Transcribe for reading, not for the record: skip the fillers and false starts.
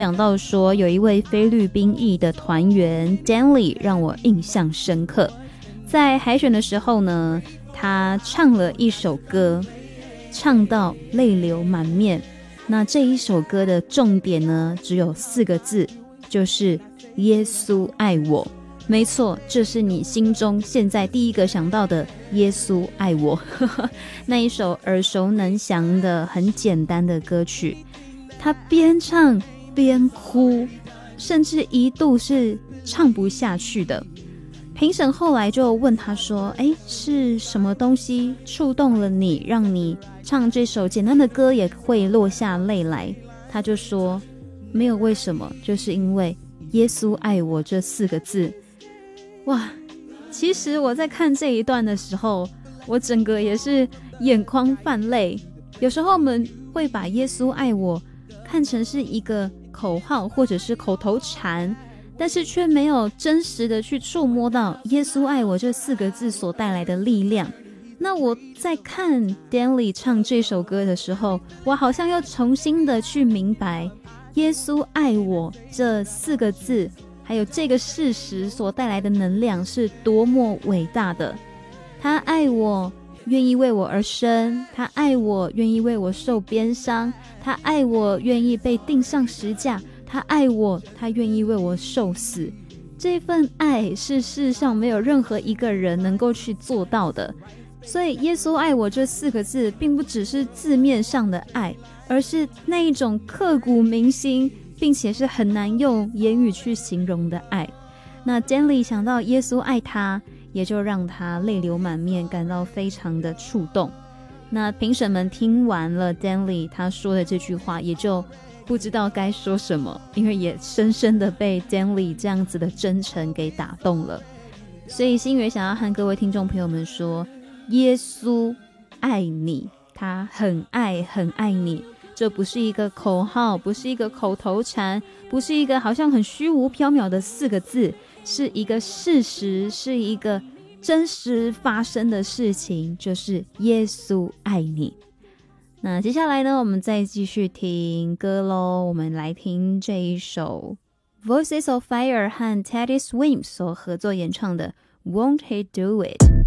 讲到说有一位菲律宾裔的团员 Danley 让我印象深刻。在海选的时候呢，他唱了一首歌，唱到泪流满面。那这一首歌的重点呢，只有4个字，就是耶稣爱我。没错，这是你心中现在第一个想到的耶稣爱我那一首耳熟能详的很简单的歌曲，他边唱边哭，甚至一度是唱不下去的。评审后来就问他说，是什么东西触动了你，让你唱这首简单的歌也会落下泪来？他就说，没有为什么，就是因为耶稣爱我这4个字。哇，其实我在看这一段的时候，我整个也是眼眶泛泪。有时候我们会把耶稣爱我看成是一个口号或者是口头禅，但是却没有真实的去触摸到耶稣爱我这4个字所带来的力量。那我在看 Danley 唱这首歌的时候，我好像又重新的去明白耶稣爱我这4个字还有这个事实所带来的能量是多么伟大的。他爱我，愿意为我而生，他爱我，愿意为我受鞭伤，他爱我，愿意被钉上十架，他爱我，他愿意为我受死。这份爱是世上没有任何一个人能够去做到的。所以耶稣爱我这4个字并不只是字面上的爱，而是那一种刻骨铭心并且是很难用言语去形容的爱。那 Danley 想到耶稣爱他，也就让他泪流满面，感到非常的触动。那评审们听完了 Danley 他说的这句话，也就不知道该说什么，因为也深深的被 Danley 这样子的真诚给打动了。所以新月想要和各位听众朋友们说，耶稣爱你，他很爱很爱你。这不是一个口号，不是一个口头禅，不是一个好像很虚无缥缈的4个字，是一个事实，是一个真实发生的事情，就是耶稣爱你。那接下来呢，我们再继续听歌咯，我们来听这一首 Voices of Fire 和 Teddy Swims 所合作演唱的 Won't He Do It。